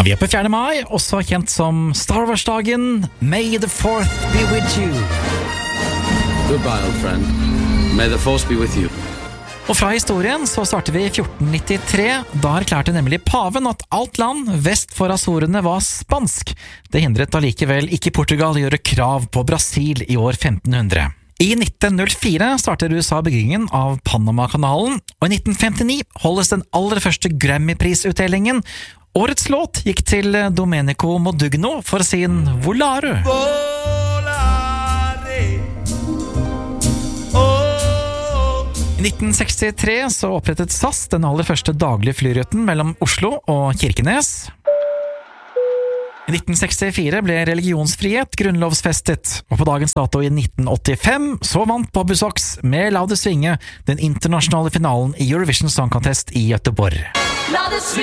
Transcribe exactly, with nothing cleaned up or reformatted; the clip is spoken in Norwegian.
Vi er på fjerde mai, også kjent som Star Wars-dagen. May the fourth be with you. Goodbye, old friend. May the force be with you. Og fra historien så starter vi i fjorten nittitre. Da erklærte nemlig paven at alt land vest for Azorene var spansk. Det hindret allikevel ikke Portugal å gjøre krav på Brasil i år femten hundre. I nitten null fire starter U S A byggingen av Panama-kanalen, og i nitten femtini holdes den aller første Grammy-prisutdelingen. Årets låt gikk til Domenico Modugno for sin Volare. I nitten sekstitre så opprettet S A S den aller første daglige flyruten mellom Oslo og Kirkenes. I nitten sekstifire ble religionsfrihet grunnlovsfestet, og på dagens dato i nitten åttifem så vant Bobby Sox med La det svinge den internasjonale finalen i Eurovision Song Contest i Göteborg. La det svinge!